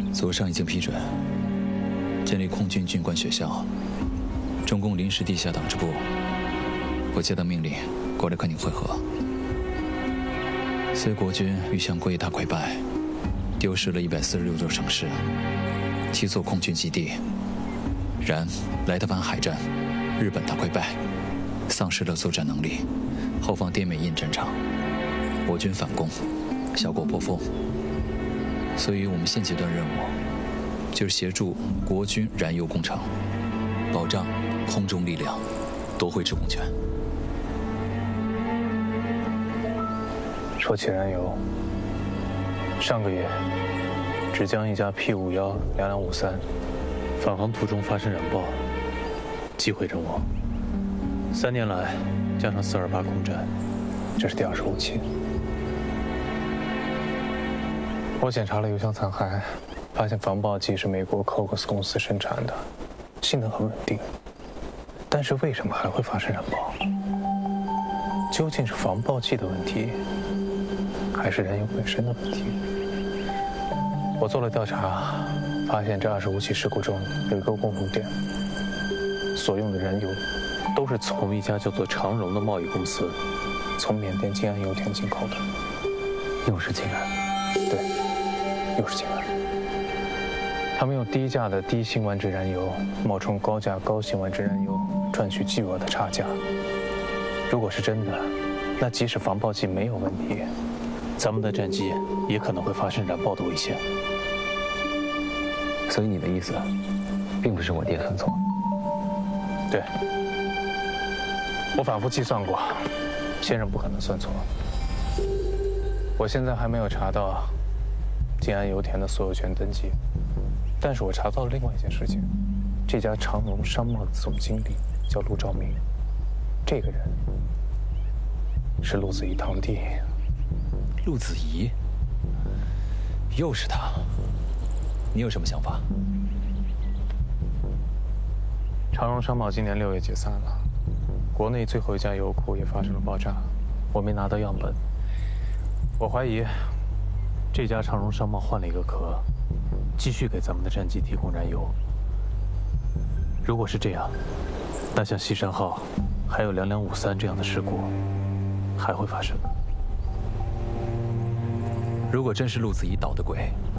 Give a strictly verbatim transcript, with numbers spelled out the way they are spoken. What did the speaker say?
左上已经批准建立空军军官学校，中共临时地下党支部。我接到命令，过来跟你会合。虽国军欲向国野大溃败，丢失了一百四十六座城市，七座空军基地，然莱德湾海战，日本大溃败，丧失了作战能力，后方滇美印战场，我军反攻，效果颇丰。所以我们现阶段任务就是协助国军燃油工程，保障空中力量夺回制空权。 说起燃油，上个月芷江一架 P 五幺两两五三返航途中发生燃爆，击毁人亡。三年来，加上四二八空战，这是第二十五起。我检查了油箱残骸，发现防爆剂是美国 C O X 公司生产的，性能很稳定。但是为什么还会发生燃爆？究竟是防爆剂的问题，还是燃油本身的问题？我做了调查，发现这二十五起事故中有一个共同点：所用的燃油都是从一家叫做长荣的贸易公司从缅甸金安油田进口的。又是金安？对，又是金安。他们用低价的低辛烷值燃油冒充高价高辛烷值燃油，赚取巨额的差价。如果是真的，那即使防爆剂没有问题，咱们的战机也可能会发生燃爆的危险。 所以你的意思，并不是我爹算错？ 对，我反复计算过，先生不可能算错。我现在还没有查到金安油田的所有权登记，但是我查到了另外一件事情：这家长荣商贸的总经理叫陆兆明，这个人是陆子怡堂弟。 陆子怡，又是他。你有什么想法？ 长荣商贸今年六月解散了，国内最后一家油库也发生了爆炸，我没拿到样本。我怀疑这家长荣商贸换了一个壳，继续给咱们的战机提供燃油。如果是这样，那像西山号还有两两五三这样的事故还会发生。 如果真是陆子怡捣的鬼，